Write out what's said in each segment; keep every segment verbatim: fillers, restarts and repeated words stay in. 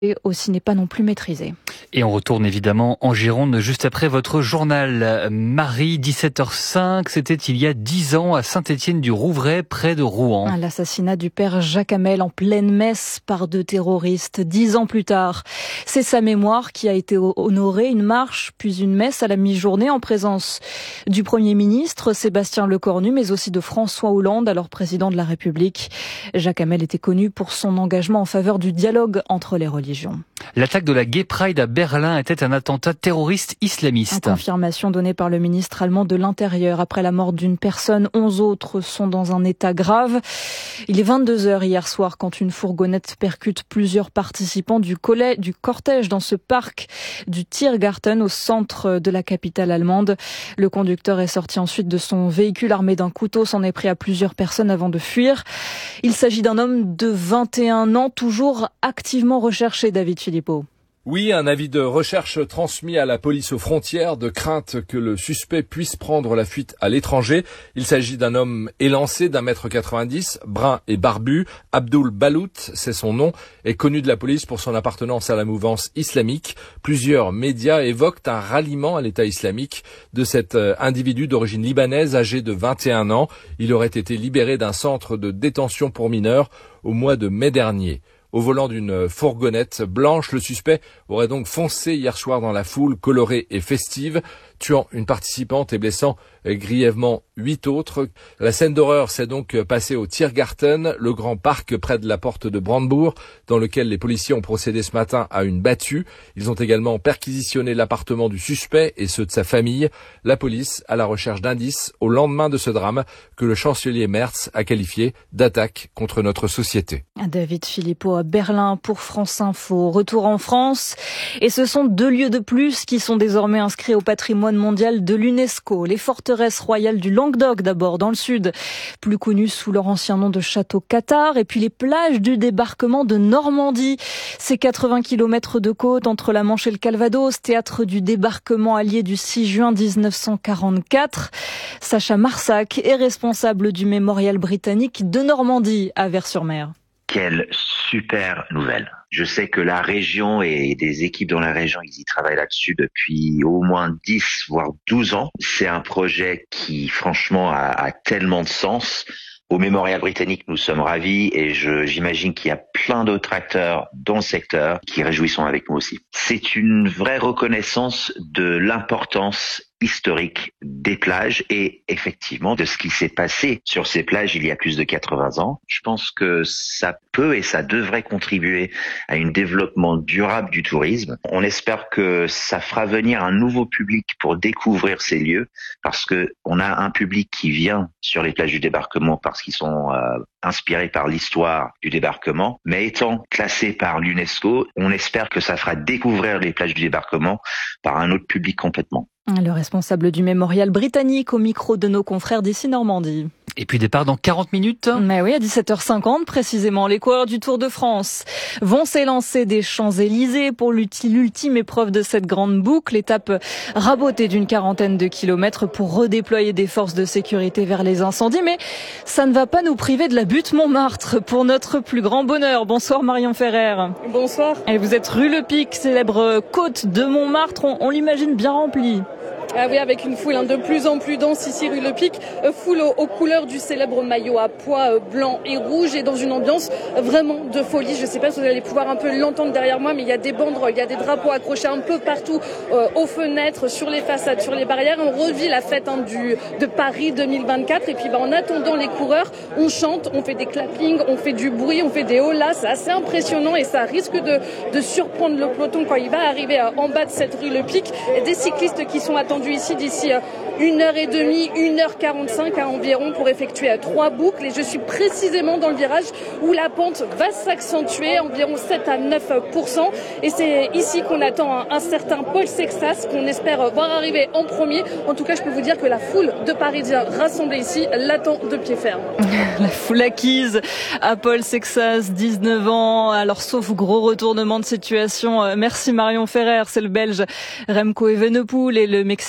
aussi n'est pas non plus maîtrisée. Et on retourne évidemment en Gironde juste après votre journal. Marie, dix-sept heures cinq, c'était il y a dix ans à Saint-Étienne-du-Rouvray, près de Rouen. L'assassinat du père Jacques Hamel en pleine messe par deux terroristes, dix ans plus tard. C'est sa mémoire qui a été honorée, une marche puis une messe à la mi-journée en présence du Premier ministre Sébastien Lecornu, mais aussi de François Hollande, alors président de la République. Jacques Hamel était connu pour son engagement en faveur du dialogue entre les religions. L'attaque de la Gay Pride à Berlin était un attentat terroriste islamiste. Une confirmation donnée par le ministre allemand de l'Intérieur. Après la mort d'une personne, onze autres sont dans un état grave. Il est vingt-deux heures hier soir quand une fourgonnette percute plusieurs participants du, collège, du cortège dans ce parc du Tiergarten au centre de la capitale allemande. Le conducteur est sorti ensuite de son véhicule armé d'un couteau, s'en est pris à plusieurs personnes avant de fuir. Il s'agit d'un homme de vingt et un ans, toujours activement recherché, David Philippot. Oui, un avis de recherche transmis à la police aux frontières de crainte que le suspect puisse prendre la fuite à l'étranger. Il s'agit d'un homme élancé d'un mètre quatre-vingt-dix, brun et barbu. Abdul Balout, c'est son nom, est connu de la police pour son appartenance à la mouvance islamique. Plusieurs médias évoquent un ralliement à l'État islamique de cet individu d'origine libanaise âgé de vingt et un ans. Il aurait été libéré d'un centre de détention pour mineurs au mois de mai dernier. Au volant d'une fourgonnette blanche, le suspect aurait donc foncé hier soir dans la foule colorée et festive, tuant une participante et blessant grièvement huit autres. La scène d'horreur s'est donc passée au Tiergarten, le grand parc près de la porte de Brandebourg, dans lequel les policiers ont procédé ce matin à une battue. Ils ont également perquisitionné l'appartement du suspect et ceux de sa famille. La police à la recherche d'indices au lendemain de ce drame que le chancelier Merz a qualifié d'attaque contre notre société. David Philippot à Berlin pour France Info. Retour en France. Et ce sont deux lieux de plus qui sont désormais inscrits au patrimoine mondial de l'UNESCO. Les forteresses royales du Languedoc d'abord, dans le sud, plus connues sous leur ancien nom de château Cathare, et puis les plages du débarquement de Normandie. Ces quatre-vingts kilomètres de côte entre la Manche et le Calvados, théâtre du débarquement allié du six juin dix-neuf cent quarante-quatre. Sacha Marsac est responsable du mémorial britannique de Normandie à Vers-sur-Mer. Quelle super nouvelle. Je sais que la région et des équipes dans la région, ils y travaillent là-dessus depuis au moins dix, voire douze ans. C'est un projet qui, franchement, a, a tellement de sens. Au Mémorial britannique, nous sommes ravis et je, j'imagine qu'il y a plein d'autres acteurs dans le secteur qui réjouissent avec nous aussi. C'est une vraie reconnaissance de l'importance historique des plages et effectivement de ce qui s'est passé sur ces plages il y a plus de quatre-vingts ans. Je pense que ça peut et ça devrait contribuer à un développement durable du tourisme. On espère que ça fera venir un nouveau public pour découvrir ces lieux parce que on a un public qui vient sur les plages du débarquement parce qu'ils sont euh, inspirés par l'histoire du débarquement, mais étant classés par l'UNESCO, on espère que ça fera découvrir les plages du débarquement par un autre public complètement. Le responsable du mémorial britannique au micro de nos confrères d'ici Normandie. Et puis départ dans quarante minutes. Mais oui, à dix-sept heures cinquante précisément, les coureurs du Tour de France vont s'élancer des Champs-Élysées pour l'ultime épreuve de cette grande boucle, étape rabotée d'une quarantaine de kilomètres pour redéployer des forces de sécurité vers les incendies. Mais ça ne va pas nous priver de la butte Montmartre pour notre plus grand bonheur. Bonsoir Marion Ferrer. Bonsoir. Et vous êtes rue Le Pic, célèbre côte de Montmartre, on, on l'imagine bien remplie. Ah oui, avec une foule hein, de plus en plus dense ici rue Le Pic, euh, foule aux, aux couleurs du célèbre maillot à pois euh, blanc et rouge et dans une ambiance euh, vraiment de folie. Je ne sais pas si vous allez pouvoir un peu l'entendre derrière moi, mais il y a des banderoles, il y a des drapeaux accrochés un peu partout euh, aux fenêtres, sur les façades, sur les barrières. On revit la fête hein, du, de Paris deux mille vingt-quatre et puis bah, en attendant les coureurs, on chante, on fait des clappings, on fait du bruit, on fait des holas. C'est assez impressionnant et ça risque de, de surprendre le peloton quand il va arriver euh, en bas de cette rue Le Pic. Et des cyclistes qui sont attendus ici d'ici une heure et demie, une heure quarante-cinq à environ pour effectuer trois boucles et je suis précisément dans le virage où la pente va s'accentuer environ sept à neuf pour cent et c'est ici qu'on attend un, un certain Paul Sexas qu'on espère voir arriver en premier. En tout cas, je peux vous dire que la foule de Parisiens rassemblés ici l'attend de pied ferme. La foule acquise à Paul Sexas, dix-neuf ans, alors sauf gros retournement de situation. Merci Marion Ferrer, c'est le Belge Remco Evenepoel et le Mexicain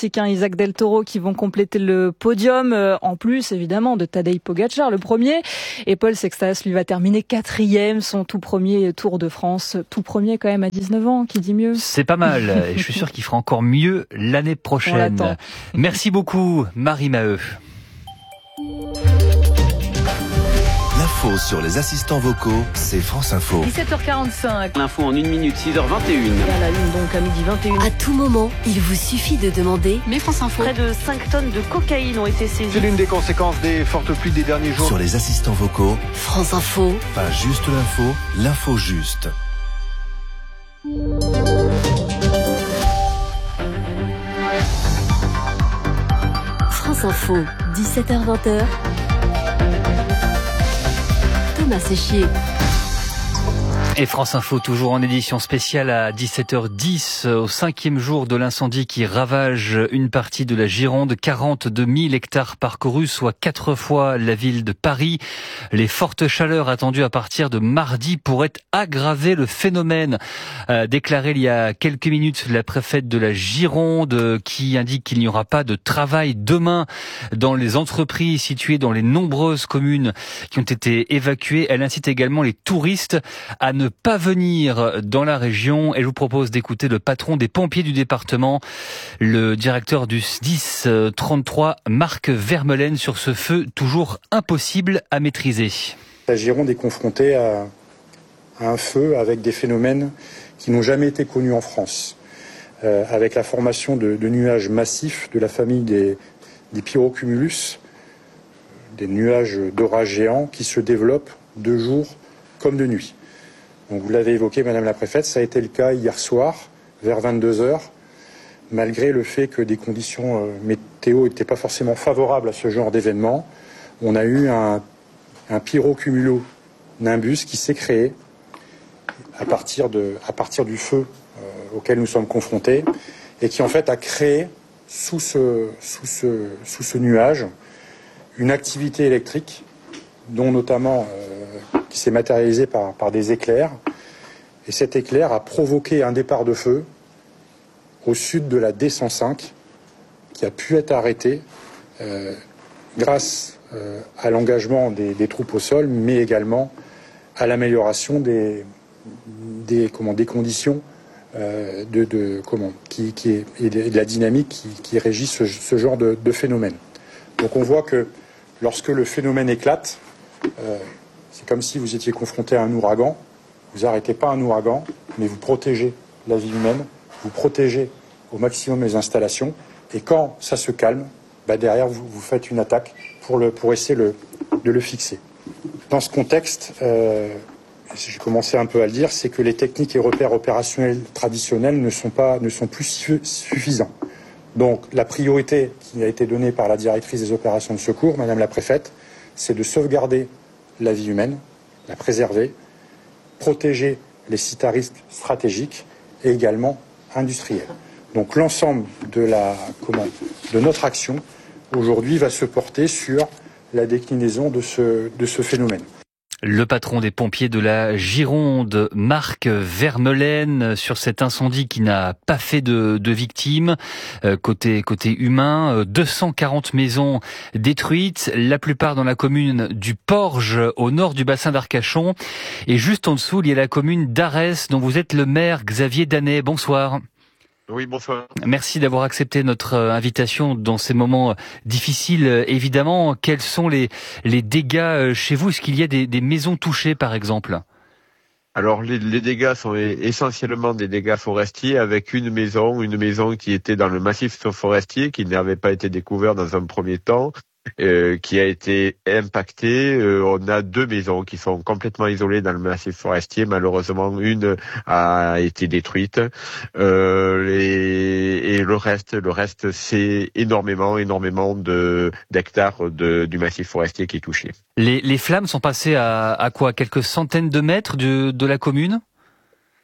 Mexique, hein, Isaac Del Toro, qui vont compléter le podium, euh, en plus évidemment de Tadej Pogačar, le premier. Et Paul Sextas, lui, va terminer quatrième, son tout premier Tour de France, tout premier quand même à dix-neuf ans, qui dit mieux. C'est pas mal, et je suis sûr qu'il fera encore mieux l'année prochaine. Merci beaucoup, Marie Maheu. L'info sur les assistants vocaux, c'est France Info. dix-sept heures quarante-cinq. L'info en une minute, six heures vingt et une. Et à la une donc à midi vingt et une. À tout moment, il vous suffit de demander. Mais France Info. Près de cinq tonnes de cocaïne ont été saisies. C'est l'une des conséquences des fortes pluies des derniers jours. Sur les assistants vocaux, France Info. pas juste l'info, l'info juste. France Info, dix-sept heures vingt. Thomas Séchier. Et France Info, toujours en édition spéciale à dix-sept heures dix, au cinquième jour de l'incendie qui ravage une partie de la Gironde. quarante-deux mille hectares parcourus, soit quatre fois la ville de Paris. Les fortes chaleurs attendues à partir de mardi pourraient aggraver le phénomène, a déclaré il y a quelques minutes la préfète de la Gironde, qui indique qu'il n'y aura pas de travail demain dans les entreprises situées dans les nombreuses communes qui ont été évacuées. Elle incite également les touristes à ne ne pas venir dans la région. Elle vous propose d'écouter le patron des pompiers du département, le directeur du S D I S trente-trois, Marc Vermeulen, sur ce feu toujours impossible à maîtriser. La Gironde est confrontée à, à un feu avec des phénomènes qui n'ont jamais été connus en France, euh, avec la formation de, de nuages massifs de la famille des, des pyrocumulus, des nuages d'orage géants qui se développent de jour comme de nuit. Donc vous l'avez évoqué, Madame la Préfète, ça a été le cas hier soir, vers vingt-deux heures, malgré le fait que des conditions euh, météo n'étaient pas forcément favorables à ce genre d'événement. On a eu un, un pyrocumulo-nimbus qui s'est créé à partir, de, à partir du feu euh, auquel nous sommes confrontés et qui en fait a créé sous ce, sous ce, sous ce nuage une activité électrique dont notamment euh, qui s'est matérialisée par, par des éclairs. Et cet éclair a provoqué un départ de feu au sud de la D cent cinq qui a pu être arrêté euh, grâce euh, à l'engagement des, des troupes au sol, mais également à l'amélioration des, des, comment, des conditions euh, de, de, comment, qui, qui est, et de la dynamique qui, qui régit ce, ce genre de, de phénomène. Donc on voit que lorsque le phénomène éclate, euh, c'est comme si vous étiez confronté à un ouragan. Vous n'arrêtez pas un ouragan, mais vous protégez la vie humaine, vous protégez au maximum les installations. Et quand ça se calme, bah derrière, vous, vous faites une attaque pour, le, pour essayer le, de le fixer. Dans ce contexte, euh, j'ai commencé un peu à le dire, c'est que les techniques et repères opérationnels traditionnels ne sont, pas, ne sont plus suffisants. Donc la priorité qui a été donnée par la directrice des opérations de secours, Madame la Préfète, c'est de sauvegarder la vie humaine, la préserver, protéger les sites à risque stratégiques et également industriels. Donc l'ensemble de, la, comment, de notre action aujourd'hui va se porter sur la déclinaison de ce, de ce phénomène. Le patron des pompiers de la Gironde, Marc Vermeulen, sur cet incendie qui n'a pas fait de, de victimes. Euh, côté, côté humain, deux cent quarante maisons détruites, la plupart dans la commune du Porge, au nord du bassin d'Arcachon. Et juste en dessous, il y a la commune d'Arès, dont vous êtes le maire, Xavier Danet. Bonsoir. Oui, bonsoir. Merci d'avoir accepté notre invitation dans ces moments difficiles. Évidemment, quels sont les, les dégâts chez vous? Est-ce qu'il y a des, des maisons touchées, par exemple? Alors, les, les dégâts sont essentiellement des dégâts forestiers, avec une maison, une maison qui était dans le massif forestier, qui n'avait pas été découvert dans un premier temps, euh, qui a été impactée. Euh, on a deux maisons qui sont complètement isolées dans le massif forestier. Malheureusement, une a été détruite. Euh, et, et le reste, le reste, c'est énormément, énormément de d'hectares de, du massif forestier qui est touché. Les, les flammes sont passées à, à quoi? Quelques centaines de mètres de, de la commune?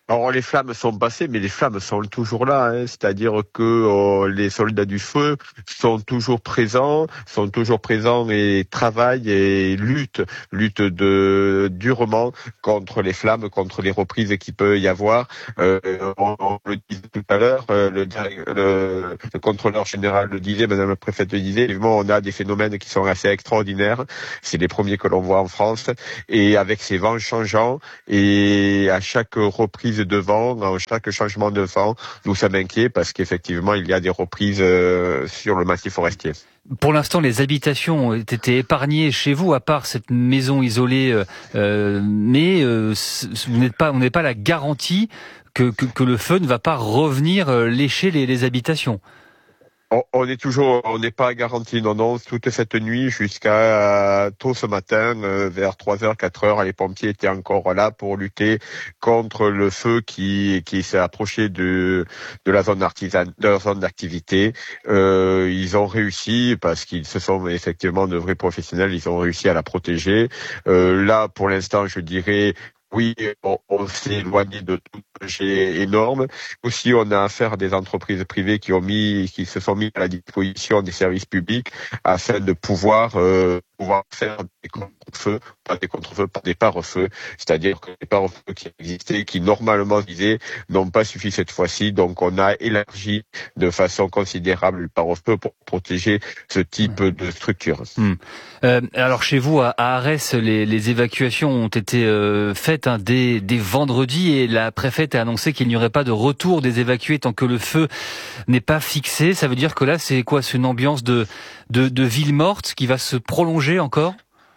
Alors les flammes sont passées, mais les flammes sont toujours là. Hein. C'est-à-dire que euh, les soldats du feu sont toujours présents, sont toujours présents et travaillent et luttent, luttent de durement contre les flammes, contre les reprises qu'il peut y avoir. Euh, on, on le disait tout à l'heure, euh, le, le, le contrôleur général le disait, Madame la préfète le disait. Évidemment, on a des phénomènes qui sont assez extraordinaires. C'est les premiers que l'on voit en France, et avec ces vents changeants et à chaque reprise de vent, dans chaque changement de vent, nous sommes inquiets parce qu'effectivement, il y a des reprises euh, sur le massif forestier. Pour l'instant, les habitations ont été épargnées chez vous, à part cette maison isolée, euh, mais euh, vous n'êtes pas, on n'est pas la garantie que, que, que le feu ne va pas revenir lécher les, les habitations. On est toujours, on n'est pas garanti, non, non, toute cette nuit jusqu'à euh, tôt ce matin, euh, vers trois heures, quatre heures, les pompiers étaient encore là pour lutter contre le feu qui, qui s'est approché de, de la zone artisane, de la zone d'activité. Euh, ils ont réussi, parce qu'ils se sont effectivement de vrais professionnels, ils ont réussi à la protéger. Euh, là, pour l'instant, je dirais, oui, on, on s'est éloigné de tout danger énorme. Aussi, on a affaire à des entreprises privées qui ont mis, qui se sont mis à la disposition des services publics afin de pouvoir, euh, pouvoir faire des contre-feux, pas des contre-feux, pas des pare-feux. C'est-à-dire que les pare-feux qui existaient, qui normalement visaient, n'ont pas suffi cette fois-ci. Donc, on a élargi de façon considérable le pare-feu pour protéger ce type de structure. Hum. Euh, alors, chez vous, à, à Arès, les, les évacuations ont été euh, faites hein, dès, dès vendredi, et la préfète a annoncé qu'il n'y aurait pas de retour des évacués tant que le feu n'est pas fixé. Ça veut dire que là, c'est quoi? C'est une ambiance de, de, de ville morte qui va se prolonger encore?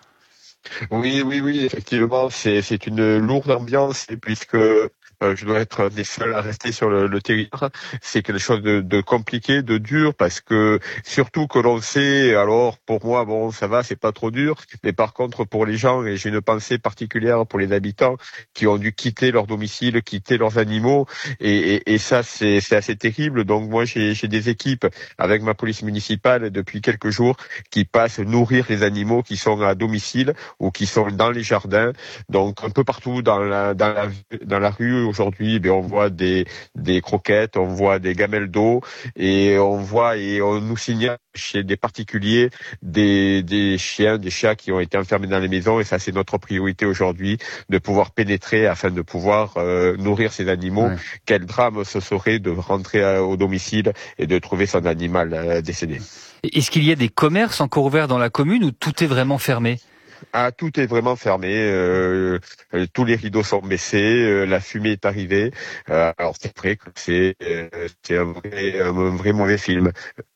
Oui, oui, oui, effectivement, c'est, c'est une lourde ambiance, puisque euh, je dois être des seuls à rester sur le, le territoire. C'est quelque chose de, de compliqué, de dur, parce que surtout que l'on sait, alors pour moi, bon, ça va, c'est pas trop dur, mais par contre pour les gens, et j'ai une pensée particulière pour les habitants qui ont dû quitter leur domicile, quitter leurs animaux, et, et, et ça, c'est, c'est assez terrible. Donc moi, j'ai, j'ai des équipes avec ma police municipale depuis quelques jours qui passent nourrir les animaux qui sont à domicile ou qui sont dans les jardins. Donc un peu partout dans la dans la dans la rue aujourd'hui, ben on voit des des croquettes, on voit des gamelles d'eau, et on voit et on nous signale chez des particuliers des des chiens, des chats qui ont été enfermés dans les maisons, et ça c'est notre priorité aujourd'hui, de pouvoir pénétrer afin de pouvoir euh, nourrir ces animaux. Ouais. Quel drame ce serait de rentrer à, au domicile et de trouver son animal euh, décédé. Est-ce qu'il y a des commerces encore ouverts dans la commune ou tout est vraiment fermé? Ah, tout est vraiment fermé. Euh, euh, tous les rideaux sont baissés. Euh, la fumée est arrivée. Euh, alors c'est vrai que c'est euh, c'est un vrai, un vrai mauvais film.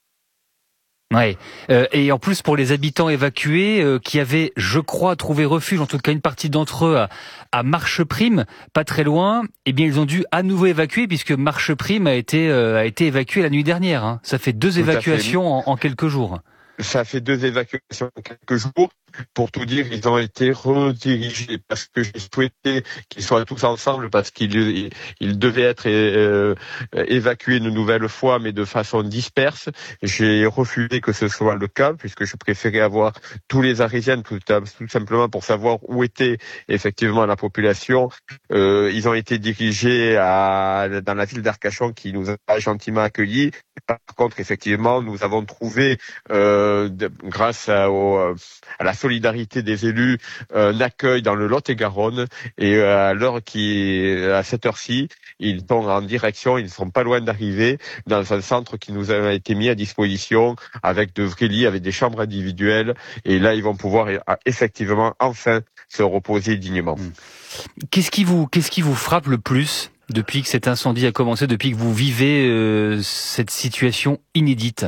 Ouais. Euh, et en plus pour les habitants évacués euh, qui avaient, je crois, trouvé refuge, en tout cas une partie d'entre eux à, à Marcheprime, pas très loin, eh bien ils ont dû à nouveau évacuer puisque Marcheprime a été euh, a été évacué la nuit dernière. Hein. Ça fait deux tout évacuations en, en quelques jours. Ça fait deux évacuations en quelques jours. Pour tout dire, ils ont été redirigés parce que j'ai souhaité qu'ils soient tous ensemble, parce qu'ils ils devaient être euh, évacués une nouvelle fois, mais de façon disperse. J'ai refusé que ce soit le cas, puisque je préférais avoir tous les Arrésiens, tout, tout simplement pour savoir où était effectivement la population. Euh, ils ont été dirigés à, dans la ville d'Arcachon, qui nous a gentiment accueillis. Par contre, effectivement, nous avons trouvé, euh, de, grâce à, au, à la solidarité des élus, un accueil dans le Lot-et-Garonne, et à l'heure qui, à cette heure-ci, ils sont en direction, ils ne sont pas loin d'arriver dans un centre qui nous a été mis à disposition avec de vrais lits, avec des chambres individuelles, et là ils vont pouvoir effectivement enfin se reposer dignement. Qu'est-ce qui vous, qu'est-ce qui vous frappe le plus depuis que cet incendie a commencé, depuis que vous vivez euh, cette situation inédite?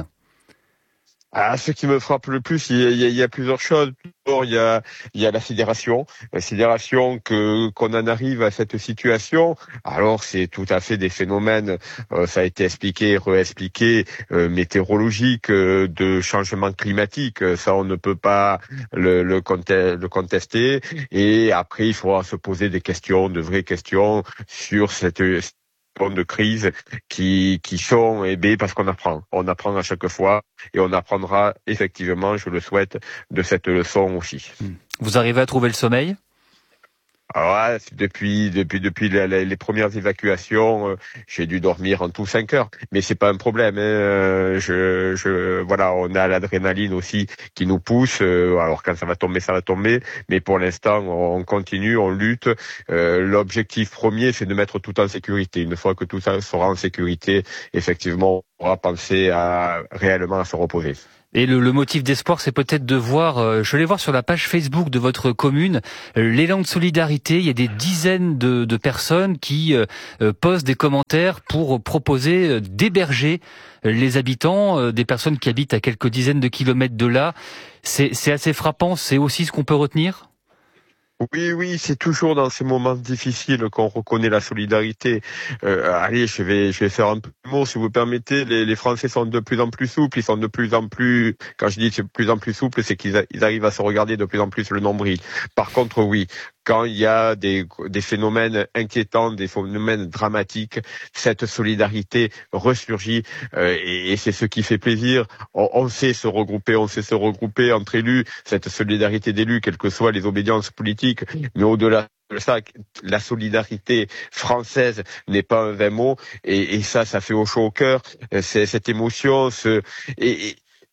Ah, ce qui me frappe le plus, il y a, il y a plusieurs choses. D'abord, il y a, il y a la sidération, la sidération que qu'on en arrive à cette situation. Alors, c'est tout à fait des phénomènes, euh, ça a été expliqué, réexpliqué, euh, météorologiques, euh, de changement climatique. Ça, on ne peut pas le, le, conte- le contester. Et après, il faudra se poser des questions, de vraies questions sur cette de crise qui qui sont eh bien, parce qu'on apprend, on apprend à chaque fois, et on apprendra effectivement, je le souhaite, de cette leçon aussi. Vous arrivez à trouver le sommeil? Ah ouais, depuis depuis depuis la, la, les premières évacuations, euh, j'ai dû dormir en tout cinq heures, mais c'est pas un problème. Hein. Euh, je je voilà, on a l'adrénaline aussi qui nous pousse. Euh, alors quand ça va tomber, ça va tomber, mais pour l'instant, on continue, on lutte. Euh, l'objectif premier, c'est de mettre tout en sécurité. Une fois que tout ça sera en sécurité, effectivement, on pourra penser à réellement à se reposer. Et le, le motif d'espoir, c'est peut-être de voir, euh, je vais voir sur la page Facebook de votre commune, euh, l'élan de solidarité. Il y a des dizaines de, de personnes qui euh, euh, posent des commentaires pour proposer euh, d'héberger les habitants, euh, des personnes qui habitent à quelques dizaines de kilomètres de là. C'est, c'est assez frappant, c'est aussi ce qu'on peut retenir ? Oui, oui, c'est toujours dans ces moments difficiles qu'on reconnaît la solidarité. Euh, allez, je vais, je vais faire un peu de mots, si vous permettez. Les, les Français sont de plus en plus souples, ils sont de plus en plus. Quand je dis de plus en plus souples, c'est qu'ils a, ils arrivent à se regarder de plus en plus le nombril. Par contre, oui, quand il y a des, des phénomènes inquiétants, des phénomènes dramatiques, cette solidarité ressurgit euh, et, et c'est ce qui fait plaisir. On, on sait se regrouper, on sait se regrouper entre élus, cette solidarité d'élus, quelles que soient les obédiences politiques, mais au-delà de ça, la solidarité française n'est pas un vain mot et, et ça, ça fait au chaud au cœur. C'est cette émotion, ce et, et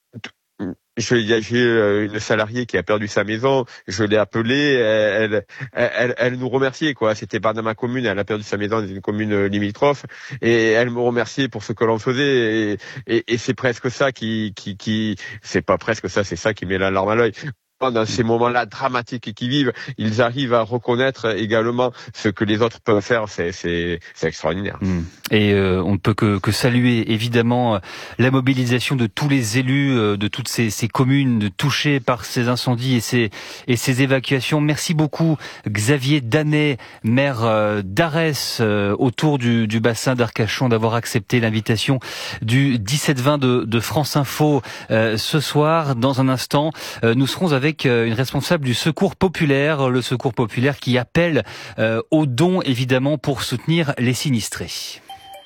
J'ai, j'ai une salariée qui a perdu sa maison, je l'ai appelée, elle, elle, elle, elle nous remerciait, quoi. C'était pas dans ma commune, elle a perdu sa maison dans une commune limitrophe, et elle me remerciait pour ce que l'on faisait, et, et, et c'est presque ça qui, qui, qui, c'est pas presque ça, c'est ça qui met la larme à l'œil. Dans ces moments-là dramatiques qu'ils vivent, ils arrivent à reconnaître également ce que les autres peuvent faire. C'est, c'est, c'est extraordinaire. Et euh, on ne peut que, que saluer évidemment la mobilisation de tous les élus euh, de toutes ces, ces communes touchées par ces incendies et ces, et ces évacuations. Merci beaucoup Xavier Danet, maire euh, d'Arès, euh, autour du, du bassin d'Arcachon, d'avoir accepté l'invitation du dix-sept vingt de, de France Info euh, ce soir. Dans un instant, euh, nous serons avec une responsable du Secours Populaire, le Secours Populaire qui appelle euh, aux dons évidemment pour soutenir les sinistrés.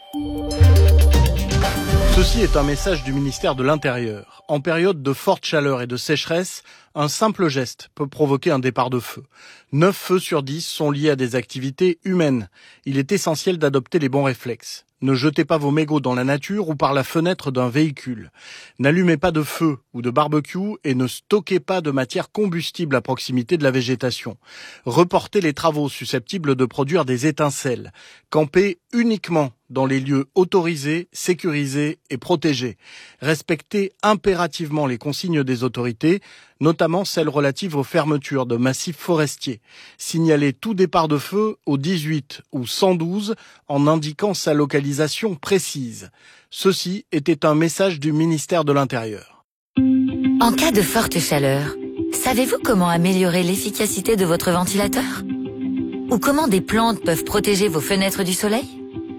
Ceci est un message du ministère de l'Intérieur. En période de forte chaleur et de sécheresse, un simple geste peut provoquer un départ de feu. neuf feux sur dix sont liés à des activités humaines. Il est essentiel d'adopter les bons réflexes. Ne jetez pas vos mégots dans la nature ou par la fenêtre d'un véhicule. N'allumez pas de feu ou de barbecue et ne stockez pas de matière combustible à proximité de la végétation. Reportez les travaux susceptibles de produire des étincelles. Campez uniquement dans les lieux autorisés, sécurisés et protégés. Respectez impérativement les consignes des autorités, notamment celles relatives aux fermetures de massifs forestiers. Signalez tout départ de feu au dix-huit ou cent douze en indiquant sa localisation précise. Ceci était un message du ministère de l'Intérieur. En cas de forte chaleur, savez-vous comment améliorer l'efficacité de votre ventilateur ? Ou comment des plantes peuvent protéger vos fenêtres du soleil ? Non ?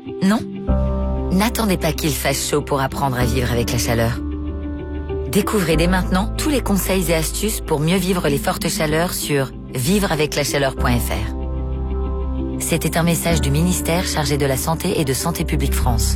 N'attendez pas qu'il fasse chaud pour apprendre à vivre avec la chaleur. Découvrez dès maintenant tous les conseils et astuces pour mieux vivre les fortes chaleurs sur vivre avec la chaleur point f r. C'était un message du ministère chargé de la Santé et de Santé publique France.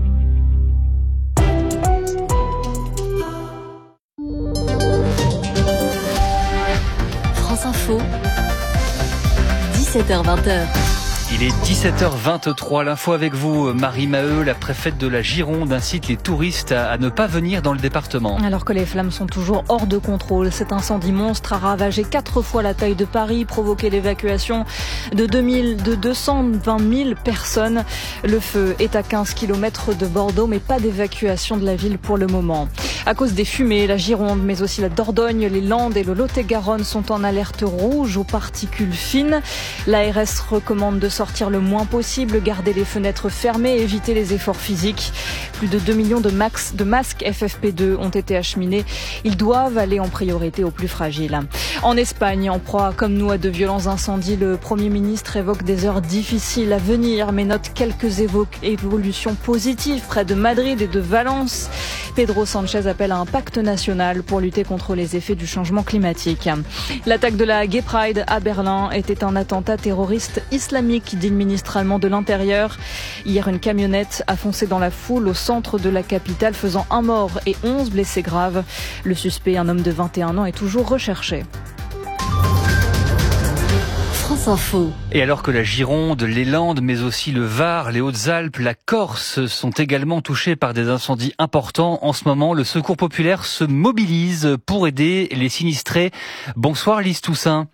France Info, dix-sept heures vingt. Il est dix-sept heures vingt-trois, l'info avec vous, Marie Maheu, la préfète de la Gironde, incite les touristes à, à ne pas venir dans le département. Alors que les flammes sont toujours hors de contrôle, cet incendie monstre a ravagé quatre fois la taille de Paris, provoqué l'évacuation de, deux mille, de deux cent vingt mille personnes. Le feu est à quinze kilomètres de Bordeaux, mais pas d'évacuation de la ville pour le moment. À cause des fumées, la Gironde, mais aussi la Dordogne, les Landes et le Lot-et-Garonne sont en alerte rouge aux particules fines. L'A R S recommande de sortir le moins possible, garder les fenêtres fermées et éviter les efforts physiques. Plus de deux millions de, max, de masques F F P deux ont été acheminés. Ils doivent aller en priorité aux plus fragiles. En Espagne, en proie comme nous à de violents incendies, le Premier ministre évoque des heures difficiles à venir, mais note quelques évo- évolutions positives près de Madrid et de Valence. Pedro Sanchez appelle à un pacte national pour lutter contre les effets du changement climatique. L'attaque de la Gay Pride à Berlin était un attentat terroriste islamique, dit le ministre allemand de l'Intérieur. Hier, une camionnette a foncé dans la foule au centre de la capitale, faisant un mort et onze blessés graves. Le suspect, un homme de vingt et un ans, est toujours recherché. France France Info. Et alors que la Gironde, les Landes, mais aussi le Var, les Hautes-Alpes, la Corse sont également touchés par des incendies importants, en ce moment, le Secours populaire se mobilise pour aider les sinistrés. Bonsoir Lise Toussaint.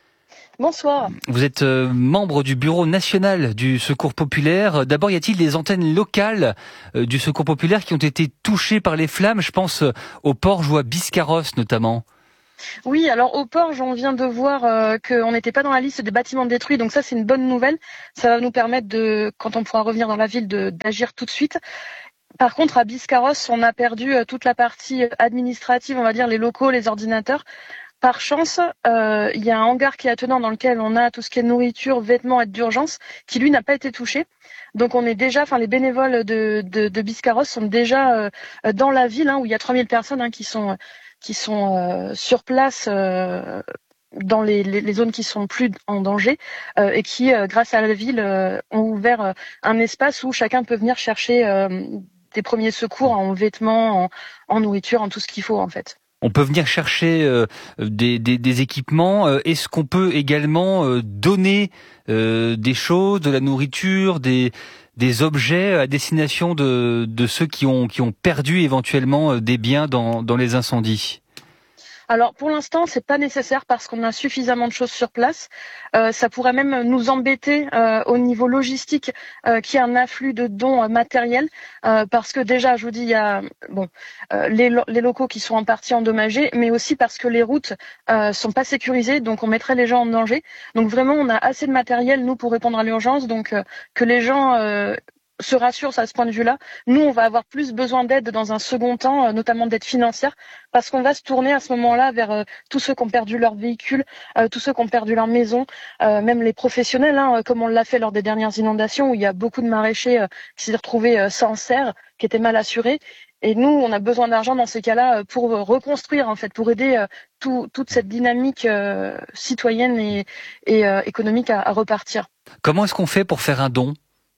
Bonsoir. Vous êtes membre du bureau national du Secours populaire. D'abord, y a-t-il des antennes locales du Secours populaire qui ont été touchées par les flammes? Je pense au Porge ou à Biscarrosse notamment. Oui, alors au Porge, on vient de voir euh, qu'on n'était pas dans la liste des bâtiments détruits, donc ça c'est une bonne nouvelle. Ça va nous permettre de, quand on pourra revenir dans la ville, de, d'agir tout de suite. Par contre, à Biscarrosse, on a perdu euh, toute la partie administrative, on va dire les locaux, les ordinateurs. Par chance, euh, il y a un hangar qui est attenant dans lequel on a tout ce qui est nourriture, vêtements, aide d'urgence, qui lui n'a pas été touché. Donc on est déjà, enfin les bénévoles de, de, de Biscarrosse sont déjà euh, dans la ville, hein, où il y a trois mille personnes hein, qui sont qui sont euh, sur place euh, dans les, les, les zones qui sont plus en danger euh, et qui, euh, grâce à la ville, euh, ont ouvert euh, un espace où chacun peut venir chercher euh, des premiers secours en vêtements, en, en nourriture, en tout ce qu'il faut en fait. On peut venir chercher euh, des, des, des équipements. Euh, est-ce qu'on peut également euh, donner euh, des choses, de la nourriture, des, des objets à destination de, de ceux qui ont, qui ont perdu éventuellement des biens dans, dans les incendies ? Alors pour l'instant, c'est pas nécessaire parce qu'on a suffisamment de choses sur place. Euh, ça pourrait même nous embêter euh, au niveau logistique euh, qu'il y ait un afflux de dons euh, matériels euh, parce que déjà, je vous dis, il y a bon euh, les, lo- les locaux qui sont en partie endommagés, mais aussi parce que les routes euh, sont pas sécurisées, donc on mettrait les gens en danger. Donc vraiment, on a assez de matériel nous pour répondre à l'urgence, donc euh, que les gens euh, se rassurent à ce point de vue-là. Nous, on va avoir plus besoin d'aide dans un second temps, euh, notamment d'aide financière, parce qu'on va se tourner à ce moment-là vers euh, tous ceux qui ont perdu leur véhicule, euh, tous ceux qui ont perdu leur maison, euh, même les professionnels, hein, comme on l'a fait lors des dernières inondations, où il y a beaucoup de maraîchers euh, qui s'est retrouvés euh, sans serre, qui étaient mal assurés. Et nous, on a besoin d'argent dans ces cas-là euh, pour reconstruire, en fait, pour aider euh, tout, toute cette dynamique euh, citoyenne et, et euh, économique à, à repartir. Comment est-ce qu'on fait pour faire un don ?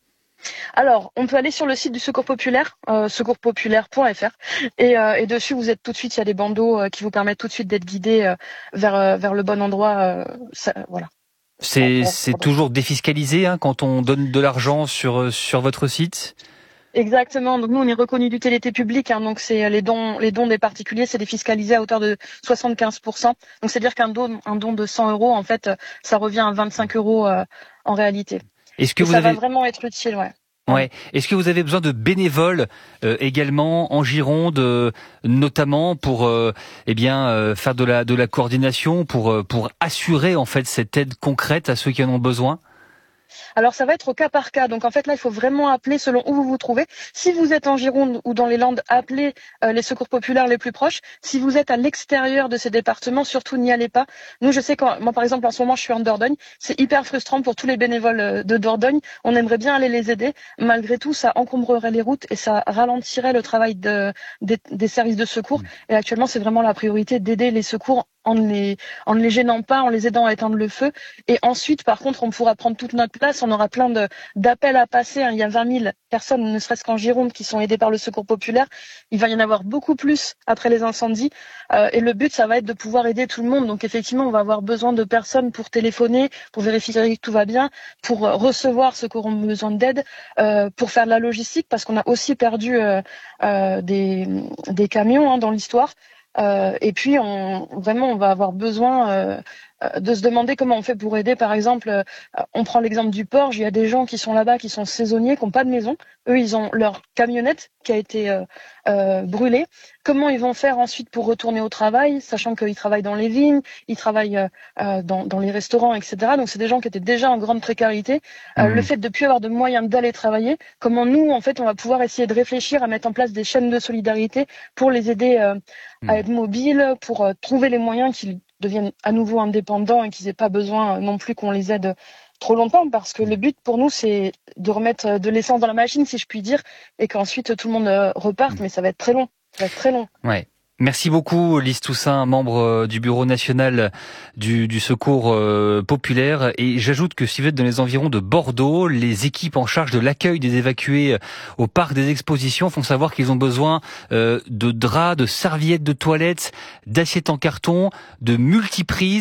Alors, on peut aller sur le site du Secours populaire, euh, secours populaire point f r, et, euh, et dessus, vous êtes tout de suite, il y a des bandeaux euh, qui vous permettent tout de suite d'être guidés euh, vers, euh, vers le bon endroit. Euh, ça, voilà. C'est, c'est toujours défiscalisé hein, quand on donne de l'argent sur, sur votre site ? Exactement. Donc nous, on est reconnu d'utilité publique, hein, donc c'est les dons, les dons des particuliers, c'est défiscalisé à hauteur de soixante-quinze pour cent. Donc c'est-à-dire qu'un don, un don de cent euros, en fait, ça revient à vingt-cinq euros euh, en réalité. Est-ce que et vous ça avez... va vraiment être utile, ouais. Ouais. Est-ce que vous avez besoin de bénévoles euh, également en Gironde, euh, notamment pour euh, eh bien euh, faire de la de la coordination, pour euh, pour assurer en fait cette aide concrète à ceux qui en ont besoin ? Alors ça va être au cas par cas. Donc en fait là, il faut vraiment appeler selon où vous vous trouvez. Si vous êtes en Gironde ou dans les Landes, appelez euh, les secours populaires les plus proches. Si vous êtes à l'extérieur de ces départements, surtout n'y allez pas. Nous, je sais que moi par exemple en ce moment, je suis en Dordogne. C'est hyper frustrant pour tous les bénévoles de Dordogne. On aimerait bien aller les aider. Malgré tout, ça encombrerait les routes et ça ralentirait le travail de, des, des services de secours. Et actuellement, c'est vraiment la priorité d'aider les secours en ne les, en ne les gênant pas, en les aidant à éteindre le feu. Et ensuite, par contre, on pourra prendre toute notre place. On aura plein de, d'appels à passer. Il y a vingt mille personnes, ne serait-ce qu'en Gironde, qui sont aidées par le Secours populaire. Il va y en avoir beaucoup plus après les incendies. Euh, et le but, ça va être de pouvoir aider tout le monde. Donc effectivement, on va avoir besoin de personnes pour téléphoner, pour vérifier que tout va bien, pour recevoir ceux qui auront besoin d'aide, euh, pour faire de la logistique, parce qu'on a aussi perdu euh, euh, des, des camions hein, dans l'histoire. Euh, et puis, on, vraiment, on va avoir besoin euh, de se demander comment on fait pour aider. Par exemple, euh, on prend l'exemple du Porge. Il y a des gens qui sont là-bas, qui sont saisonniers, qui n'ont pas de maison. Eux, ils ont leur camionnette qui a été euh, euh, brûlée. Comment ils vont faire ensuite pour retourner au travail, sachant qu'ils travaillent dans les vignes, ils travaillent euh, dans, dans les restaurants, et cetera. Donc, c'est des gens qui étaient déjà en grande précarité. Euh, mmh. Le fait de ne plus avoir de moyens d'aller travailler, comment nous, en fait, on va pouvoir essayer de réfléchir à mettre en place des chaînes de solidarité pour les aider euh, mmh. à être mobiles, pour euh, trouver les moyens qu'ils deviennent à nouveau indépendants et qu'ils n'aient pas besoin non plus qu'on les aide trop longtemps, parce que le but pour nous, c'est de remettre de l'essence dans la machine, si je puis dire, et qu'ensuite tout le monde reparte, mais ça va être très long. Ça va être très long. Ouais. Merci beaucoup Lise Toussaint, membre du bureau national du, du secours euh, populaire. Et j'ajoute que si vous êtes dans les environs de Bordeaux, les équipes en charge de l'accueil des évacués au parc des expositions font savoir qu'ils ont besoin euh, de draps, de serviettes de toilette, d'assiettes en carton, de multiprises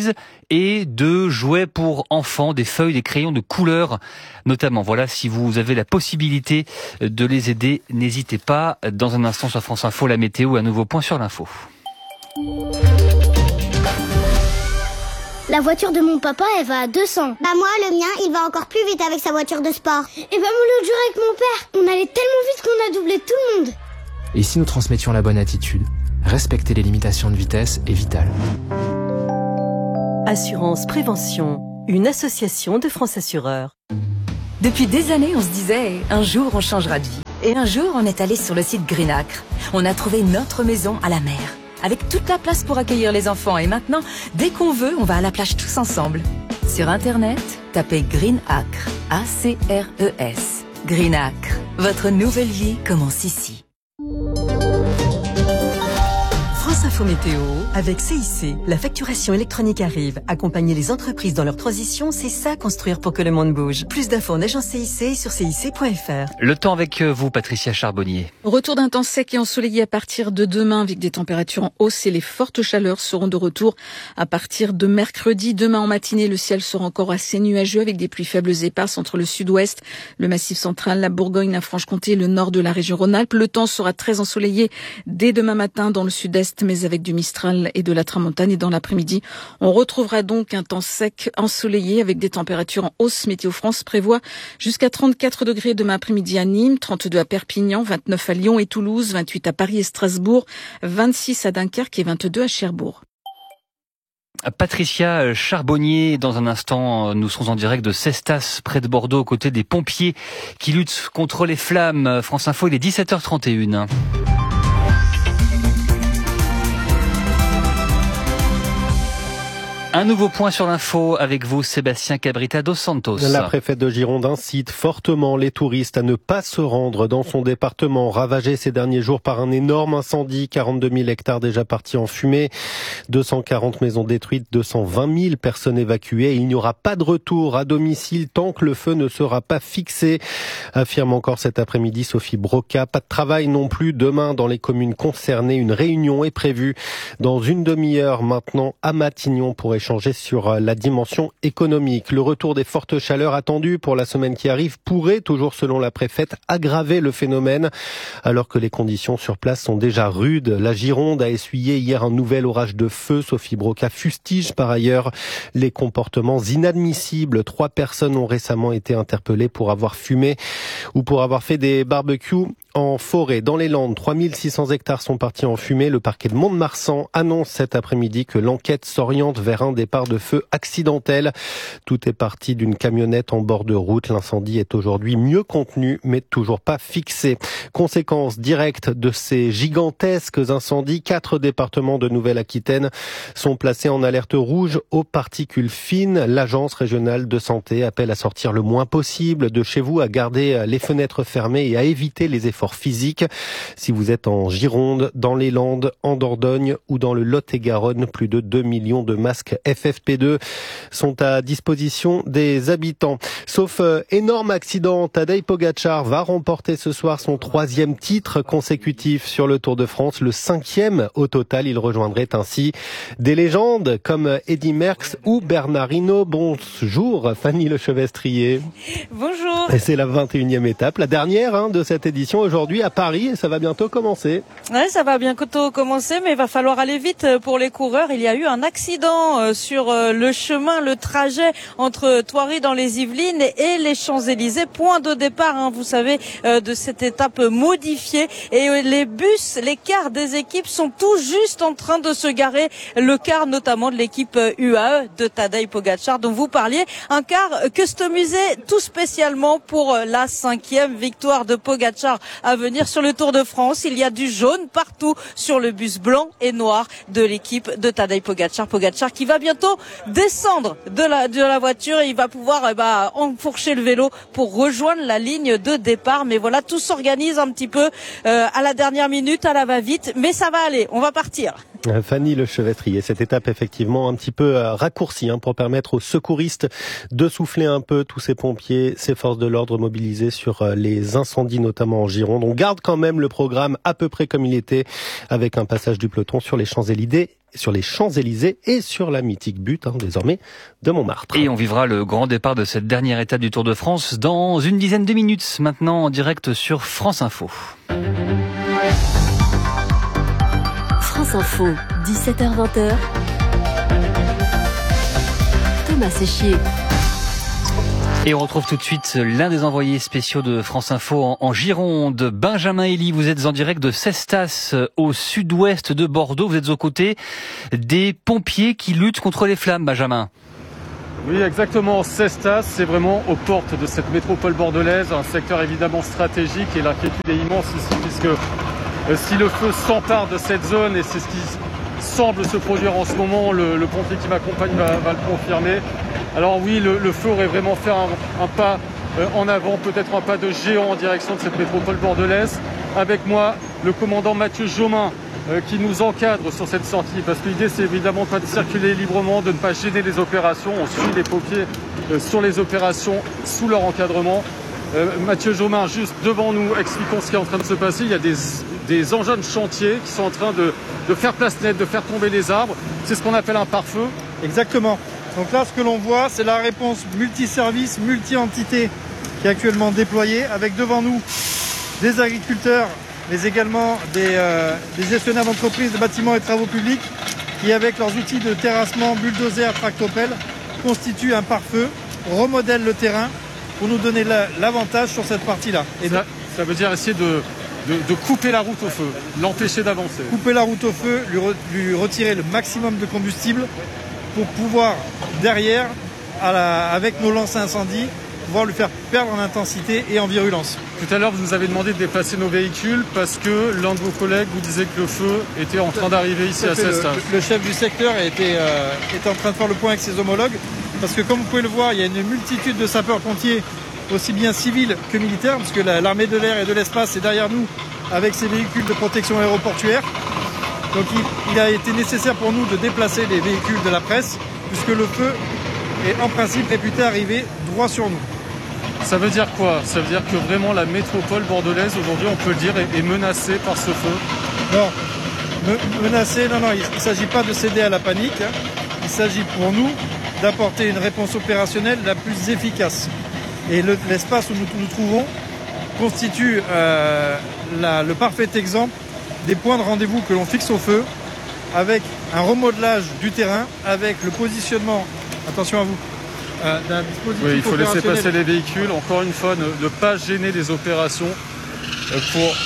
et de jouets pour enfants, des feuilles, des crayons de couleur notamment. Voilà, si vous avez la possibilité de les aider, n'hésitez pas. Dans un instant sur France Info, la météo, un nouveau point sur l'info. La voiture de mon papa, elle va à deux cents. Bah moi, le mien, il va encore plus vite avec sa voiture de sport. Et bah moi, l'autre jour avec mon père, on allait tellement vite qu'on a doublé tout le monde. Et si nous transmettions la bonne attitude, respecter les limitations de vitesse est vital. Assurance Prévention, une association de France Assureurs. Depuis des années, on se disait, un jour on changera de vie. Et un jour, on est allé sur le site Greenacre. On a trouvé notre maison à la mer, avec toute la place pour accueillir les enfants. Et maintenant, dès qu'on veut, on va à la plage tous ensemble. Sur Internet, tapez Greenacre, A C R E S. Greenacre, votre nouvelle vie commence ici. France Info Météo, avec C I C. La facturation électronique arrive. Accompagner les entreprises dans leur transition, c'est ça, construire pour que le monde bouge. Plus d'infos en agence C I C sur C I C point F R. Le temps avec vous, Patricia Charbonnier. Retour d'un temps sec et ensoleillé à partir de demain, avec des températures en hausse, et les fortes chaleurs seront de retour à partir de mercredi. Demain en matinée, le ciel sera encore assez nuageux, avec des pluies faibles et éparses entre le sud-ouest, le Massif central, la Bourgogne, la Franche-Comté et le nord de la région Rhône-Alpes. Le temps sera très ensoleillé dès demain matin dans le sud-est, mais avec du Mistral et de la Tramontane. Et dans l'après-midi, on retrouvera donc un temps sec, ensoleillé, avec des températures en hausse. Météo France prévoit jusqu'à trente-quatre degrés demain après-midi à Nîmes, trente-deux à Perpignan, vingt-neuf à Lyon et Toulouse, vingt-huit à Paris et Strasbourg, vingt-six à Dunkerque et vingt-deux à Cherbourg. Patricia Charbonnier, dans un instant, nous serons en direct de Cestas, près de Bordeaux, aux côtés des pompiers qui luttent contre les flammes. France Info, il est dix-sept heures trente et une. Un nouveau point sur l'info avec vous, Sébastien Cabrita dos Santos. La préfète de Gironde incite fortement les touristes à ne pas se rendre dans son département, ravagé ces derniers jours par un énorme incendie. quarante-deux mille hectares déjà partis en fumée, deux cent quarante maisons détruites, deux cent vingt mille personnes évacuées. Et il n'y aura pas de retour à domicile tant que le feu ne sera pas fixé, affirme encore cet après-midi Sophie Broca. Pas de travail non plus demain dans les communes concernées. Une réunion est prévue dans une demi-heure maintenant à Matignon pour échanger changer sur la dimension économique. Le retour des fortes chaleurs attendues pour la semaine qui arrive pourrait, toujours selon la préfète, aggraver le phénomène, alors que les conditions sur place sont déjà rudes. La Gironde a essuyé hier un nouvel orage de feu. Sophie Broca fustige par ailleurs les comportements inadmissibles. Trois personnes ont récemment été interpellées pour avoir fumé ou pour avoir fait des barbecues en forêt. Dans les Landes, trois mille six cents hectares sont partis en fumée. Le parquet de Mont-de-Marsan annonce cet après-midi que l'enquête s'oriente vers un départ de feu accidentel. Tout est parti d'une camionnette en bord de route. L'incendie est aujourd'hui mieux contenu, mais toujours pas fixé. Conséquence directe de ces gigantesques incendies, quatre départements de Nouvelle-Aquitaine sont placés en alerte rouge aux particules fines. L'agence régionale de santé appelle à sortir le moins possible de chez vous, à garder les fenêtres fermées et à éviter les efforts physiques. Si vous êtes en Gironde, dans les Landes, en Dordogne ou dans le Lot-et-Garonne, plus de deux millions de masques F F P deux sont à disposition des habitants. Sauf euh, énorme accident, Tadej Pogačar va remporter ce soir son troisième titre consécutif sur le Tour de France, le cinquième au total. Il rejoindrait ainsi des légendes comme Eddy Merckx ou Bernard Hinault. Bonjour Fanny Lechevestrier. Bonjour. Et c'est la vingt et unième étape, la dernière hein, de cette édition aujourd'hui à Paris, et ça va bientôt commencer. Ouais, ça va bientôt commencer, mais il va falloir aller vite pour les coureurs. Il y a eu un accident sur le chemin, le trajet entre Thoiry dans les Yvelines et les Champs-Élysées. Point de départ, hein, vous savez, de cette étape modifiée. Et les bus, les cars des équipes sont tout juste en train de se garer. Le car notamment de l'équipe U A E de Tadej Pogačar dont vous parliez. Un car customisé tout spécialement pour la cinquième victoire de Pogačar à venir sur le Tour de France. Il y a du jaune partout sur le bus blanc et noir de l'équipe de Tadej Pogačar. Pogačar qui va bientôt descendre de la, de la voiture et il va pouvoir eh ben, enfourcher le vélo pour rejoindre la ligne de départ. Mais voilà, tout s'organise un petit peu euh, à la dernière minute, à la va-vite. Mais ça va aller, on va partir. Fanny Lechevestrier, cette étape effectivement un petit peu raccourcie hein, pour permettre aux secouristes de souffler un peu, tous ces pompiers, ces forces de l'ordre mobilisées sur les incendies notamment en Gironde. On garde quand même le programme à peu près comme il était, avec un passage du peloton sur les Champs-Élysées sur les Champs-Élysées et sur la mythique butte, hein, désormais, de Montmartre. Et on vivra le grand départ de cette dernière étape du Tour de France dans une dizaine de minutes, maintenant en direct sur France Info. France Info, dix-sept heures vingt. Thomas Séchier. Et on retrouve tout de suite l'un des envoyés spéciaux de France Info en, en Gironde, Benjamin Elie. Vous êtes en direct de Cestas, au sud-ouest de Bordeaux. Vous êtes aux côtés des pompiers qui luttent contre les flammes, Benjamin. Oui, exactement. Cestas, c'est vraiment aux portes de cette métropole bordelaise, un secteur évidemment stratégique, et l'inquiétude est immense ici, puisque euh, si le feu s'empare de cette zone, et c'est ce qui semble se produire en ce moment, le, le pompier qui m'accompagne va, va le confirmer. Alors oui, le, le feu aurait vraiment fait un, un pas euh, en avant, peut-être un pas de géant en direction de cette métropole bordelaise. Avec moi, le commandant Mathieu Jomain, euh, qui nous encadre sur cette sortie, parce que l'idée c'est évidemment pas de circuler librement, de ne pas gêner les opérations. On suit les pompiers euh, sur les opérations, sous leur encadrement. Euh, Mathieu Jomain, juste devant nous, expliquons ce qui est en train de se passer. Il y a des, des engins de chantier qui sont en train de, de faire place nette, de faire tomber les arbres. C'est ce qu'on appelle un pare-feu. Exactement. Donc là, ce que l'on voit, c'est la réponse multiservice, multi-entité qui est actuellement déployée, avec devant nous des agriculteurs, mais également des, euh, des gestionnaires d'entreprises de bâtiments et travaux publics qui, avec leurs outils de terrassement, bulldozer, tractopelle, constituent un pare-feu, remodèlent le terrain pour nous donner la, l'avantage sur cette partie-là. Et ça, ça veut dire essayer de, de, de couper la route au feu, l'empêcher d'avancer. Couper la route au feu, lui, re, lui retirer le maximum de combustible, pour pouvoir, derrière, à la, avec nos lances à incendie, pouvoir lui faire perdre en intensité et en virulence. Tout à l'heure, vous nous avez demandé de déplacer nos véhicules parce que l'un de vos collègues vous disait que le feu était en train d'arriver ici à Cestas. Le, le chef du secteur était, euh, était en train de faire le point avec ses homologues parce que, comme vous pouvez le voir, il y a une multitude de sapeurs-pompiers, aussi bien civils que militaires, parce que la, l'armée de l'air et de l'espace est derrière nous avec ses véhicules de protection aéroportuaire. Donc il, il a été nécessaire pour nous de déplacer les véhicules de la presse, puisque le feu est en principe réputé arriver droit sur nous. Ça veut dire quoi? Ça veut dire que vraiment la métropole bordelaise, aujourd'hui, on peut le dire, est, est menacée par ce feu? Non, me, menacée, non, non, il ne s'agit pas de céder à la panique. Hein. Il s'agit pour nous d'apporter une réponse opérationnelle la plus efficace. Et le, l'espace où nous nous trouvons constitue euh, la, le parfait exemple des points de rendez-vous que l'on fixe au feu, avec un remodelage du terrain, avec le positionnement, attention à vous, euh, d'un dispositif. Oui, il faut laisser passer les véhicules, encore une fois, ne, ne pas gêner les opérations euh, pour...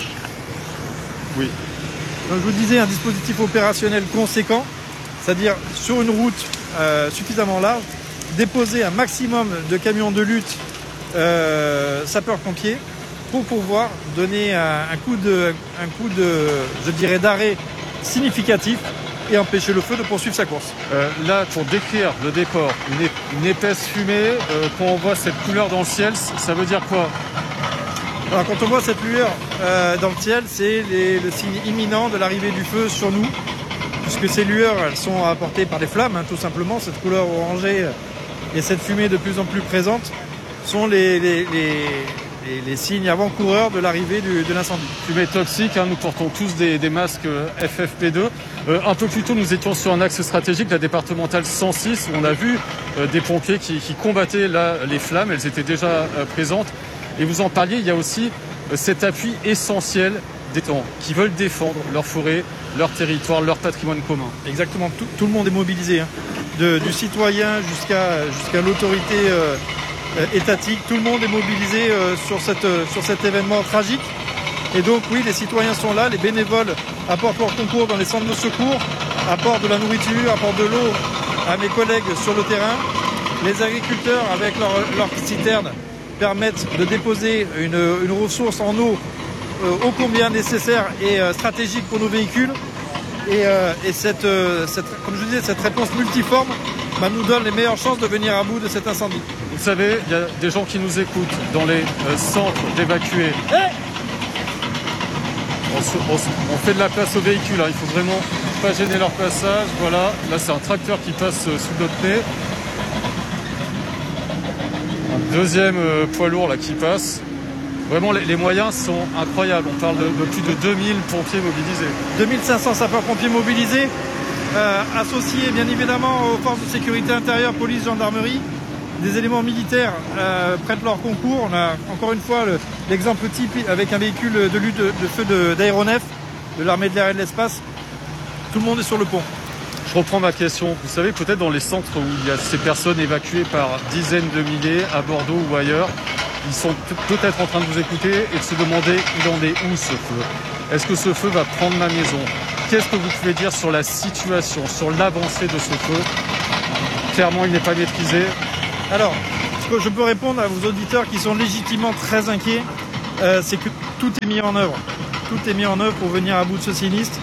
Oui. Donc je vous disais, un dispositif opérationnel conséquent, c'est-à-dire sur une route euh, suffisamment large, déposer un maximum de camions de lutte euh, sapeurs-pompiers, pour pouvoir donner un, un coup de, un coup de, je dirais, d'arrêt significatif et empêcher le feu de poursuivre sa course. Euh, là, pour décrire le départ, une, une épaisse fumée, euh, quand on voit cette couleur dans le ciel, ça veut dire quoi? Alors, quand on voit cette lueur euh, dans le ciel, c'est les, le signe imminent de l'arrivée du feu sur nous, puisque ces lueurs, elles sont apportées par des flammes, hein, tout simplement. Cette couleur orangée et cette fumée de plus en plus présente sont les, les, les Les, les signes avant-coureurs de l'arrivée du, de l'incendie. Fumée toxique, hein, nous portons tous des, des masques F F P deux. Euh, un peu plus tôt, nous étions sur un axe stratégique, la départementale cent six, où on a vu euh, des pompiers qui, qui combattaient là, les flammes, elles étaient déjà euh, présentes. Et vous en parliez, il y a aussi euh, cet appui essentiel des temps qui veulent défendre leur forêt, leur territoire, leur patrimoine commun. Exactement, tout, tout le monde est mobilisé, hein. De, du citoyen jusqu'à, jusqu'à l'autorité euh, étatique, tout le monde est mobilisé euh, sur, cette, euh, sur cet événement tragique. Et donc oui, les citoyens sont là, les bénévoles apportent leur concours dans les centres de secours, apportent de la nourriture, apportent de l'eau à mes collègues sur le terrain. Les agriculteurs, avec leurs leur citernes, permettent de déposer une, une ressource en eau euh, ô combien nécessaire et euh, stratégique pour nos véhicules. Et, euh, et cette, euh, cette, comme je disais, cette réponse multiforme bah, nous donne les meilleures chances de venir à bout de cet incendie. Vous savez, il y a des gens qui nous écoutent dans les euh, centres d'évacués. Hey attention, on fait de la place aux véhicules, hein. Il faut vraiment pas gêner leur passage. Voilà, là c'est un tracteur qui passe sous notre nez. Un deuxième euh, poids lourd là qui passe. Vraiment, les, les moyens sont incroyables. On parle de, de plus de deux mille pompiers mobilisés. deux mille cinq cents sapeurs-pompiers mobilisés, euh, associés bien évidemment aux forces de sécurité intérieure, police, gendarmerie. Des éléments militaires euh, prêtent leur concours. On a encore une fois le, l'exemple type avec un véhicule de lutte de, de feu de, d'aéronef de l'armée de l'air et de l'espace. Tout le monde est sur le pont. Je reprends ma question. Vous savez, peut-être dans les centres où il y a ces personnes évacuées par dizaines de milliers, à Bordeaux ou ailleurs, ils sont peut-être en train de vous écouter et de se demander il en est où ce feu. Est-ce que ce feu va prendre ma maison? Qu'est-ce que vous pouvez dire sur la situation, sur l'avancée de ce feu? Clairement, il n'est pas maîtrisé. Alors, ce que je peux répondre à vos auditeurs qui sont légitimement très inquiets, euh, c'est que tout est mis en œuvre. Tout est mis en œuvre pour venir à bout de ce sinistre.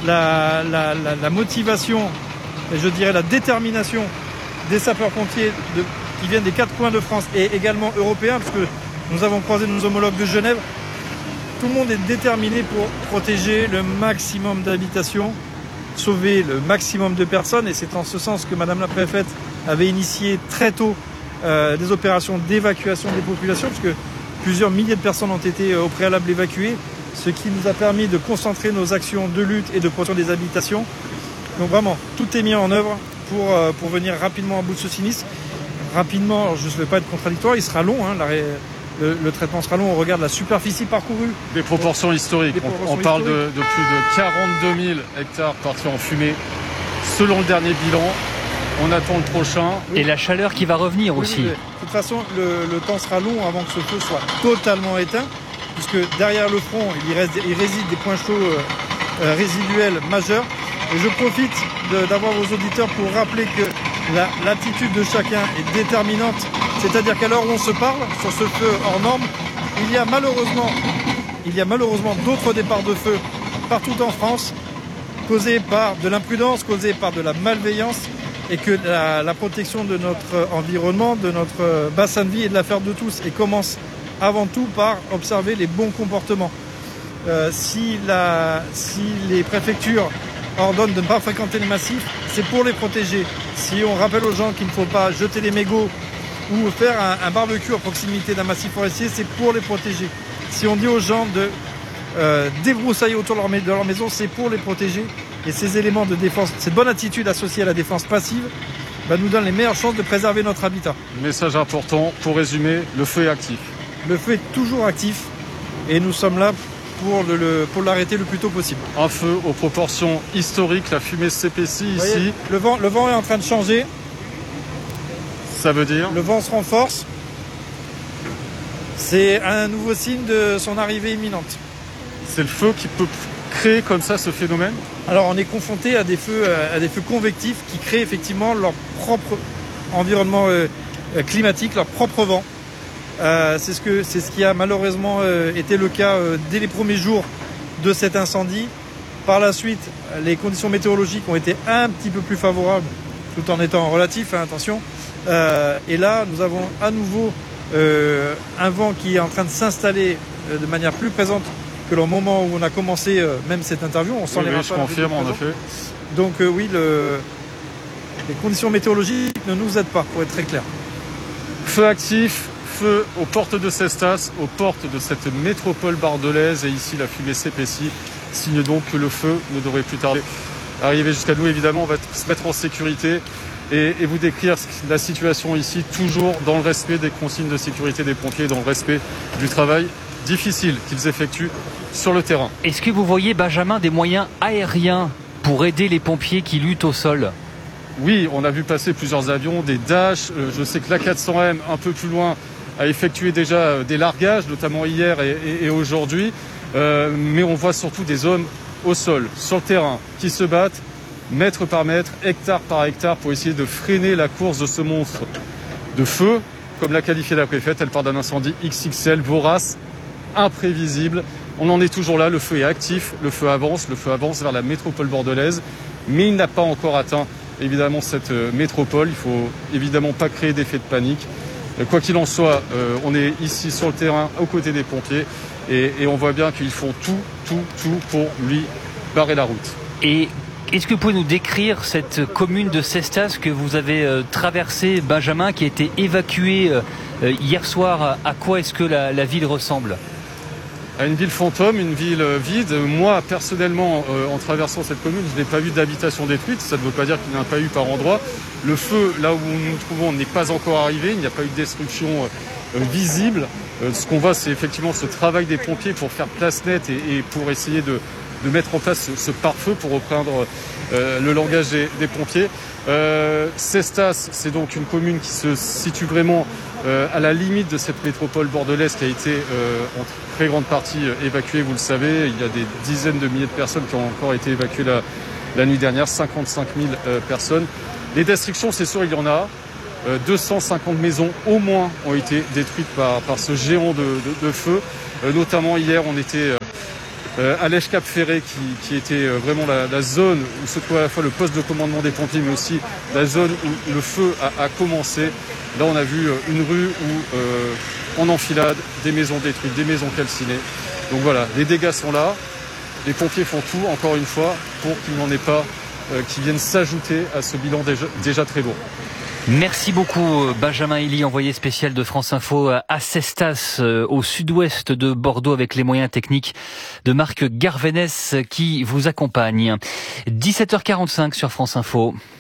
La, la, la, la motivation, et je dirais la détermination des sapeurs-pompiers de, qui viennent des quatre coins de France et également européens, parce que nous avons croisé nos homologues de Genève. Tout le monde est déterminé pour protéger le maximum d'habitations, sauver le maximum de personnes, et c'est en ce sens que Madame la Préfète avait initié très tôt euh, des opérations d'évacuation des populations, puisque plusieurs milliers de personnes ont été euh, au préalable évacuées, ce qui nous a permis de concentrer nos actions de lutte et de protection des habitations. Donc vraiment, tout est mis en œuvre pour, euh, pour venir rapidement à bout de ce sinistre. Rapidement, je ne vais pas être contradictoire, il sera long, hein, l'arrêt, le, le traitement sera long, on regarde la superficie parcourue. Des proportions historiques, Des proportions on, on parle historiques. de, de plus de quarante-deux mille hectares partis en fumée, selon le dernier bilan. On attend le prochain. Et la chaleur qui va revenir Oui, aussi. oui, oui. De toute façon, le, le temps sera long avant que ce feu soit totalement éteint, puisque derrière le front, il, y reste, il réside des points chauds euh, résiduels majeurs. Et je profite de, d'avoir vos auditeurs pour rappeler que la, l'attitude de chacun est déterminante. C'est-à-dire qu'à l'heure où on se parle, sur ce feu hors norme, il y a malheureusement, il y a malheureusement d'autres départs de feu partout en France, causés par de l'imprudence, causés par de la malveillance, et que la, la protection de notre environnement, de notre bassin de vie est de l'affaire de tous et commence avant tout par observer les bons comportements. Euh, si, la, si les préfectures ordonnent de ne pas fréquenter les massifs, c'est pour les protéger. Si on rappelle aux gens qu'il ne faut pas jeter les mégots ou faire un, un barbecue à proximité d'un massif forestier, c'est pour les protéger. Si on dit aux gens de euh, débroussailler autour de leur, de leur maison, c'est pour les protéger. Et ces éléments de défense, cette bonne attitude associée à la défense passive, bah, nous donne les meilleures chances de préserver notre habitat. Message important, pour résumer, le feu est actif. Le feu est toujours actif et nous sommes là pour, le, le, pour l'arrêter le plus tôt possible. Un feu aux proportions historiques, la fumée s'épaissit ici. Voyez, le, vent, le vent est en train de changer. Ça veut dire? Le vent se renforce. C'est un nouveau signe de son arrivée imminente. C'est le feu qui peut créer comme ça ce phénomène? Alors on est confronté à des feux, à des feux convectifs qui créent effectivement leur propre environnement euh, climatique, leur propre vent. Euh, c'est, ce que, c'est ce qui a malheureusement euh, été le cas euh, dès les premiers jours de cet incendie. Par la suite, les conditions météorologiques ont été un petit peu plus favorables, tout en étant relatifs, hein, attention. Euh, et là, nous avons à nouveau euh, un vent qui est en train de s'installer euh, de manière plus présente que le moment où on a commencé euh, même cette interview. On sent oui, les oui, je confirme, en effet. Donc euh, oui, le... les conditions météorologiques ne nous aident pas, pour être très clair. Feu actif, feu aux portes de Cestas, aux portes de cette métropole bordelaise, et ici la fumée s'épaissit, signe donc que le feu ne devrait plus tarder arriver jusqu'à nous. Évidemment, on va se mettre en sécurité et, et vous décrire la situation ici, toujours dans le respect des consignes de sécurité des pompiers, dans le respect du travail difficile qu'ils effectuent sur le terrain. Est-ce que vous voyez, Benjamin, des moyens aériens pour aider les pompiers qui luttent au sol? Oui, on a vu passer plusieurs avions, des Dash. Euh, je sais que l'A quatre cents M, un peu plus loin, a effectué déjà des largages, notamment hier et, et, et aujourd'hui. Euh, mais on voit surtout des hommes au sol, sur le terrain, qui se battent mètre par mètre, hectare par hectare, pour essayer de freiner la course de ce monstre de feu, comme l'a qualifié la préfète. Elle part d'un incendie X X L, vorace, imprévisible. On en est toujours là, le feu est actif, le feu avance, le feu avance vers la métropole bordelaise, mais il n'a pas encore atteint évidemment cette métropole. Il faut évidemment pas créer d'effet de panique. Quoi qu'il en soit, euh, on est ici sur le terrain aux côtés des pompiers et, et on voit bien qu'ils font tout, tout, tout pour lui barrer la route. Et est-ce que vous pouvez nous décrire cette commune de Cestas que vous avez euh, traversée, Benjamin, qui a été évacuée euh, hier soir? À quoi est-ce que la, la ville ressemble? À une ville fantôme, une ville vide. Moi, personnellement, euh, en traversant cette commune, je n'ai pas vu d'habitation détruite. Ça ne veut pas dire qu'il n'y en a pas eu par endroit. Le feu, là où nous nous trouvons, n'est pas encore arrivé. Il n'y a pas eu de destruction euh, visible. Euh, ce qu'on voit, c'est effectivement ce travail des pompiers pour faire place nette et, et pour essayer de, de mettre en place ce, ce pare-feu, pour reprendre euh, le langage des, des pompiers. Euh, Cestas, c'est donc une commune qui se situe vraiment euh, à la limite de cette métropole bordelaise qui a été euh, en très grande partie euh, évacuée, vous le savez. Il y a des dizaines de milliers de personnes qui ont encore été évacuées la, la nuit dernière, cinquante-cinq mille euh, personnes. Les destructions, c'est sûr, il y en a. Euh, deux cent cinquante maisons au moins ont été détruites par, par ce géant de, de, de feu. Euh, notamment hier, on était... Euh, Euh, à l'Èche-Cap-Ferré qui, qui était euh, vraiment la, la zone où se trouvait à la fois le poste de commandement des pompiers mais aussi la zone où le feu a, a commencé. Là on a vu euh, une rue où euh, en enfilade, des maisons détruites, des maisons calcinées. Donc voilà, les dégâts sont là, les pompiers font tout encore une fois pour qu'il n'en ait pas euh, qui viennent s'ajouter à ce bilan déjà, déjà très lourd. Merci beaucoup Benjamin Elie, envoyé spécial de France Info à Cestas, au sud-ouest de Bordeaux, avec les moyens techniques de Marc Garvenès qui vous accompagne. dix-sept heures quarante-cinq sur France Info.